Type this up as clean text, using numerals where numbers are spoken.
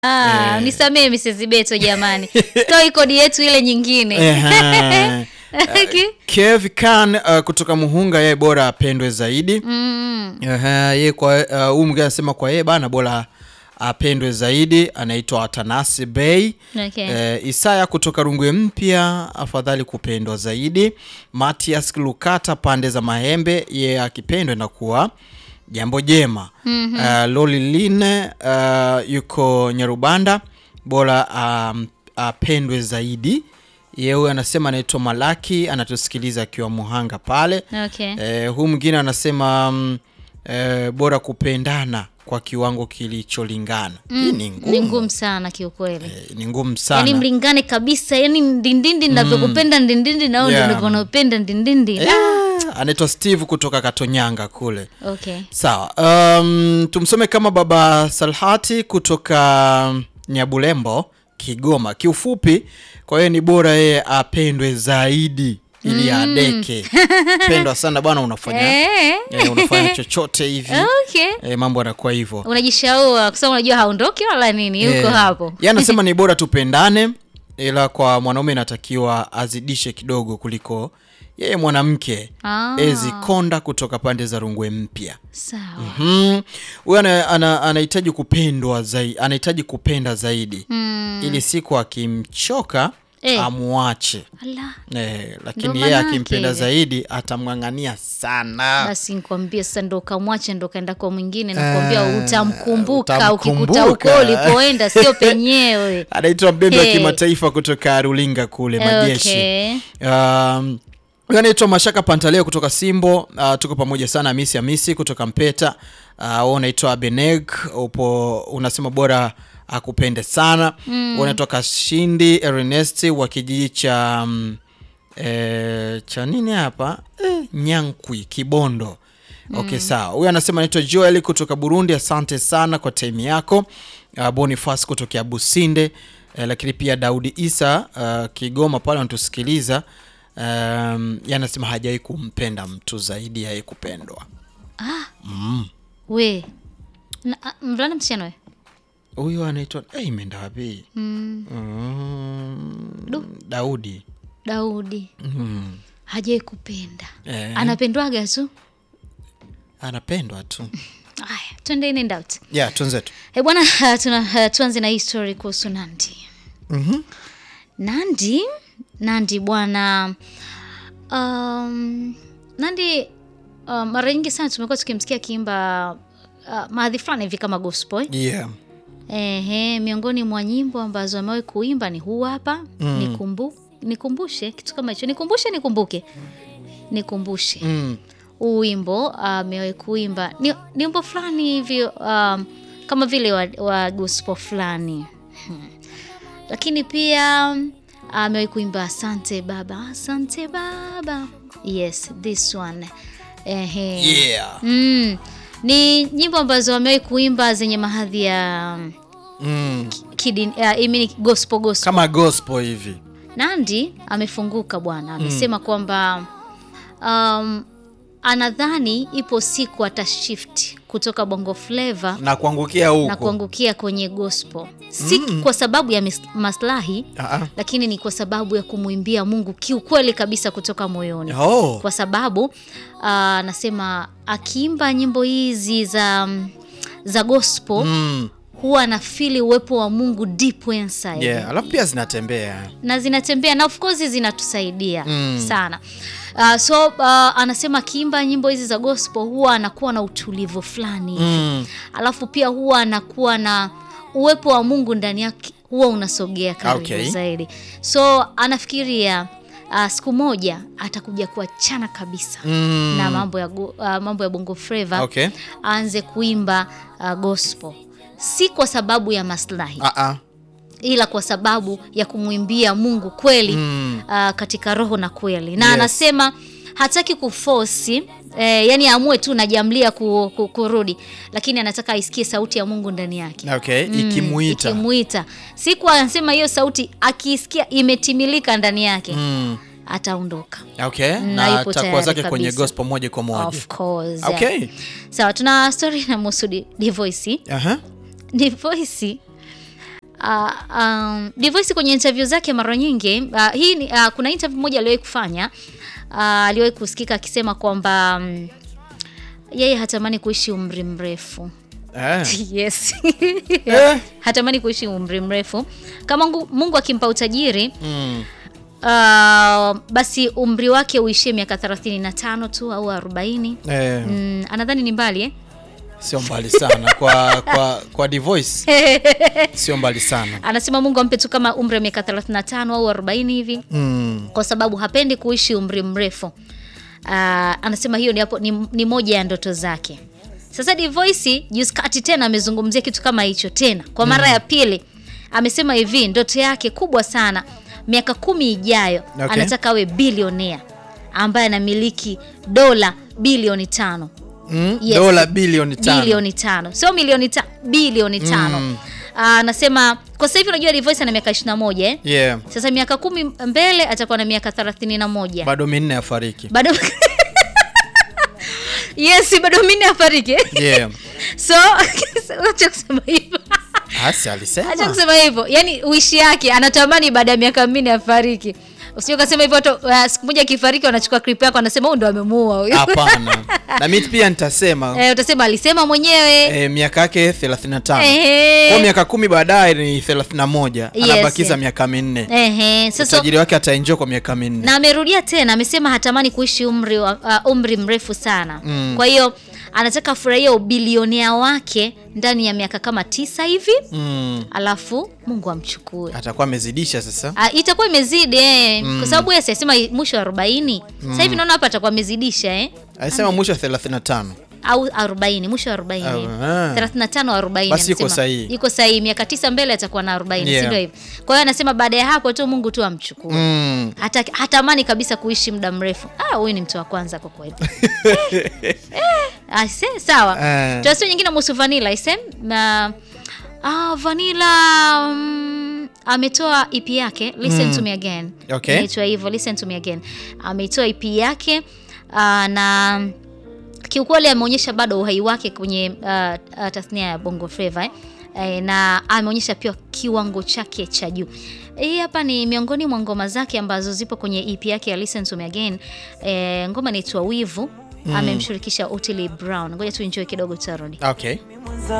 Nisamee Mrs. Beto jamani. Story code yetu ile nyingine. Kev Khan kutoka Muhunga, yeye bora apendwe zaidi. Yeye kwa huyu mwingine anasema kwa yeye bana bora apendwe zaidi, anaitwa Atanasi Bey. Isaya kutoka Rungwe Mpya, afadhali kupendwa zaidi. Matias Lukata pande za Mahembe, yeye akipendwa na kuwa jambo jema. Loliline yuko Nyarubanda, bora apendwe zaidi. Yeye anasema anaitwa Malaki, anatusikiliza akiwa Muhanga pale. Huyu mwingine anasema bora kupendana kwa kiwango kilicholingana. Hii ni ngumu. Ni ngumu sana kiukweli. Ni ngumu sana. Yaani mlingane kabisa, yaani ndindindi ninavyokupenda ndindindi na wewe ndio unapenda ndindindi. Anaitwa Steve kutoka Katonyanga kule. Sawa. Tumsome kama baba Salhati kutoka Nyabulembo, Kigoma. Kiufupi, kwa hiyo ni bora yeye apendwe zaidi ili adeke. Pendwa sana bwana, unafanya unafanya chochote hivi. Mambo yanakuwa hivyo. Unajishaua kwa sababu unajua haondoki wala nini, yuko hapo. Yeye anasema ni bora tupendane, ila kwa mwanaume inatakiwa azidishe kidogo kuliko yeye mwanamke. Ezi Konda kutoka pande za Rungwe Mpya. Sawa. Huyu anahitaji kupendwa zaidi, anahitaji kupenda zaidi. Ili siku akimchoka amuache. Lakini yeye akimpenda zaidi atamngangania sana. Basi nikwambie sasa, ndo kamwache ndo kaenda kwa mwingine, nakwambia utamkumbuka ukikuta uko ulipoenda, sio penyewe. Anaitwa Mbembe wa Kimataifa kutoka Rulinga kule Majeshi. Anaitwa Mashaka Pantaleo kutoka Simbo. Tuko pamoja sana. Hamisi kutoka Mpeta. Unaitwa Beneg, unasema bora akupende sana. Unaitwa Kashindi Ernest wa kijiji cha nini hapa? Nyankwi Kibondo. Sawa. Huyu anasema anaitwa Joel kutoka Burundi. Asante sana kwa time yako. Boniface kutoka Businde. Lakini pia Daudi Isa Kigoma pale anatusikiliza. Yanasema hajai kumpenda mtu zaidi ya kupendwa. We mvulana msichana we? Huyo anaitwa imeenda wapi? Daudi. Hajai kupenda. Anapendwaga tu. Anapendwa tu. Haya, twende in and out. Tuanzetu. Bwana, tuanze na hii story kuhusu Nandi. Nandi bwana, Nandi mara nyingi sana tumekuwa tukimsikia kiimba maadhi fulani hivi kama gospel. Miongoni mwa nyimbo ambazo amewahi kuimba ni huu hapa. Nikumbushe kitu kama hicho. Nikumbushe. Huu wimbo amewahi kuimba. Ni wimbo fulani hivi kama vile wa gospel fulani. Lakini pia amewahi kuimba Asante Baba. Yes, this one. Ni nyimbo ambazo amewahi kuimba zenye mahadhi ya gospel. Kama gospel hivi. Nandi amefunguka bwana. Amesema kwamba anadhani ipo siku atashift kutoka bongo flavor na kuangukia huko, na kuangukia kwenye gospel. Si kwa sababu ya maslahi, lakini ni kwa sababu ya kumuimbia Mungu kiukweli kabisa kutoka moyoni. Kwa sababu anasema akiimba nyimbo hizi za gospel huwa na feel uwepo wa Mungu deep inside. Alafu pia zinatembea na of course zinatusaidia sana. Anasema akiimba nyimbo hizi za gospel huwa anakuwa na utulivu fulani. Alafu pia huwa anakuwa na uwepo wa Mungu ndani yake, huwa unasogea karibu zaidi. Anafikiria siku moja atakuja kuachana kabisa na mambo ya bongo flava. Aanze kuimba gospel. Si kwa sababu ya maslahi. Ila kwa sababu ya kumuimbia Mungu kweli, katika roho na kweli. Na anasema hataki kuforce, yani amue tu na jamlia kurudi, lakini anataka aisikie sauti ya Mungu ndani yake. Ikimuita. Siku anasema hiyo sauti akiisikia imetimilika ndani yake, ataondoka. Na atakuwa zake kwenye gospel moja kwa moja. Of course. Sawa, tuna story na Mosudi Divoice. Divoice Divoice kwenye interview zake mara nyingi kuna interview moja aliwahi kufanya, aliwahi kusikika akisema kwamba yeye hatamani kuishi umri mrefu. Yes. Hatamani kuishi umri mrefu. Kama Mungu akimpa utajiri, basi umri wake uishie miaka 35 tu au 40. Anadhani ni mbali Sio mbali sana kwa Divoice. Sio mbali sana. Anasema Mungu ampe tu kama umri wa miaka 35 au 40 hivi. Kwa sababu hapendi kuishi umri mrefu. Anasema hiyo ni moja ya ndoto zake. Sasa Divoice Juskati tena amezungumzia kitu kama hicho tena. Kwa mara ya pili amesema hivi, ndoto yake kubwa sana miaka 10 ijayo, anataka awe bilionea ambaye anamiliki dola bilioni 5. Yes. Dola bilioni 5. Bilioni 5. Sio milioni 5, bilioni 5. Anasema kwa sasa hivi unajua Divoice ana miaka 21 Yeah. Sasa miaka 10 mbele atakuwa na miaka 31. Bado minne afariki. Bado Yes, bado minne afariki. Yeah. So acha kusema hivyo. Alisema. Acha kusema hivyo. Yaani uishi yake anatamani baada ya miaka 4 afariki. Usije ukasema hivyo siku moja kifariki wanachukua clip yako anasema huyu ndo amemuua huyo. Hapana. Na mimi pia nitasema. Utasema alisema mwenyewe. Miaka yake 35. Kwa miaka 10 baadaye ni 31. Anabakiza miaka 4. Sasa utajiri wake ataenjoy kwa miaka 4. Na amerudia tena amesema hatamani kuishi umri mrefu sana. Kwa hiyo anataka furahia ubilionea wake ndani ya miaka kama 9 hivi. Alafu Mungu amchukue. Atakuwa amezidisha sasa. Itakuwa imezidi kwa sababu yeye anasema mwisho wa 40. Sasa hivi naona hapa atakuwa amezidisha Anasema mwisho wa 35 au 40, mwisho wa 40. 35 au 40. Basi iko sahihi. Iko sahihi, miaka 9 mbele atakuwa na 40, si ndio hivyo? Kwa hiyo anasema baada ya hapo tu Mungu tu amchukue. Hatamani kabisa kuishi muda mrefu. Huyu ni mtu wa kwanza kwa kweli. Sawa. Tuasio nyingine muhusu Vanilla na Vanilla ametoa EP yake Listen to Me Again. Inaitwa hivyo, Listen to Me Again. Ametoa EP yake na kiukweli ameonyesha bado uhai wake kwenye tasnia ya Bongo Flava na ameonyesha pia kiwango chake cha juu. Hii hapa ni miongoni mwa ngoma zake ambazo zipo kwenye EP yake ya Listen to Me Again. Ngoma inaitwa Wivu. Amemshirikisha Otile Brown. Ngoja tu enjoy kidogo tarudi. Okay.